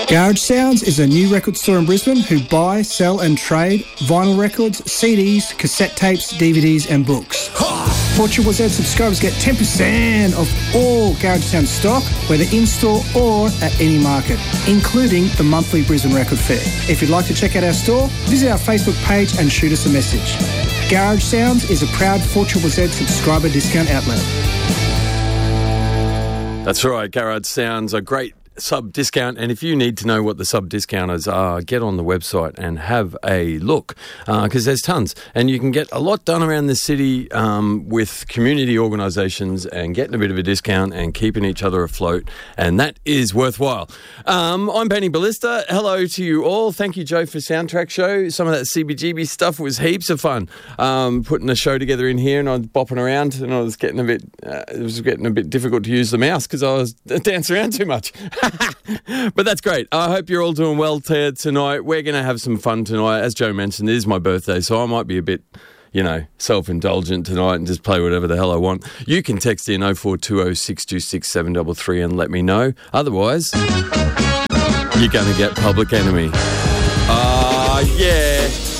Garage Sounds is a new record store in Brisbane who buy, sell and trade vinyl records, CDs, cassette tapes, DVDs and books. Fortune Was Ed subscribers get 10% of all Garage Sounds stock, whether in-store or at any market, including the monthly Brisbane Record Fair. If you'd like to check out our store, visit our Facebook page and shoot us a message. Garage Sounds is a proud Fortune Was Ed subscriber discount outlet. That's right, Garage Sounds, a great sub-discount, and if you need to know what the sub-discounters are, get on the website and have a look, because there's tons, and you can get a lot done around the city with community organisations and getting a bit of a discount and keeping each other afloat, and that is worthwhile. I'm Benny Ballista. Hello to you all. Thank you, Joe, for Soundtrack Show. Some of that CBGB stuff was heaps of fun. Putting a show together in here, and I was bopping around, and I was getting a bit difficult to use the mouse because I was dancing around too much. But that's great. I hope you're all doing well tonight. We're going to have some fun tonight. As Joe mentioned, it is my birthday, so I might be a bit, self-indulgent tonight and just play whatever the hell I want. You can text in 0420 626 733 and let me know. Otherwise, you're going to get Public Enemy. Yeah.